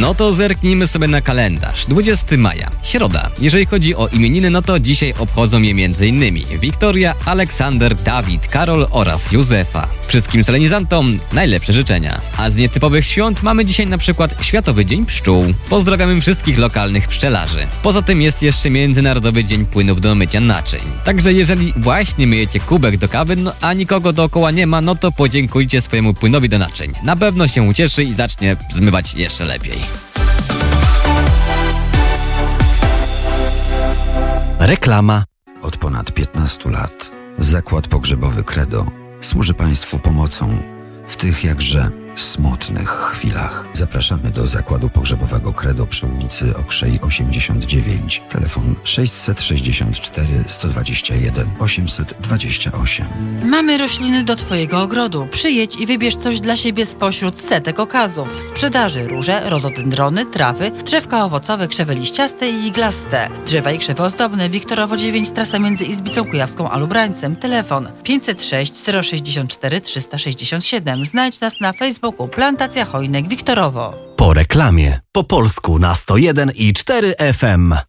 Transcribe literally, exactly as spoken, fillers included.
No to zerknijmy sobie na kalendarz. dwudziestego maja, środa. Jeżeli chodzi o imieniny, no to dzisiaj obchodzą je m.in. Wiktoria, Aleksander, Dawid, Karol oraz Józefa. Wszystkim solenizantom najlepsze życzenia. A z nietypowych świąt mamy dzisiaj na przykład Światowy Dzień Pszczół. Pozdrawiamy wszystkich lokalnych pszczelarzy. Poza tym jest jeszcze Międzynarodowy Dzień Płynów do mycia naczyń. Także jeżeli właśnie myjecie kubek do kawy, no, a nikogo dookoła nie ma, no to podziękujcie swojemu płynowi do naczyń. Na pewno się ucieszy i zacznie zmywać jeszcze lepiej. Reklama. Od ponad piętnastu lat Zakład Pogrzebowy Credo służy Państwu pomocą w tych jakże smutnych chwilach. Zapraszamy do Zakładu Pogrzebowego Credo przy ulicy Okrzej osiemdziesiąt dziewięć. Telefon sześćset sześćdziesiąt cztery sto dwadzieścia jeden osiemset dwadzieścia osiem. Mamy rośliny do Twojego ogrodu. Przyjedź i wybierz coś dla siebie spośród setek okazów. W sprzedaży róże, rododendrony, trawy, drzewka owocowe, krzewy liściaste i iglaste. Drzewa i krzewy ozdobne. Wiktorowo dziewięć, trasa między Izbicą Kujawską a Lubrańcem. Telefon pięćset sześć zero sześćdziesiąt cztery trzysta sześćdziesiąt siedem. Znajdź nas na Facebooku Plantacja Hojnek Wiktorowo. Po reklamie. Po polsku na sto jeden i cztery F M.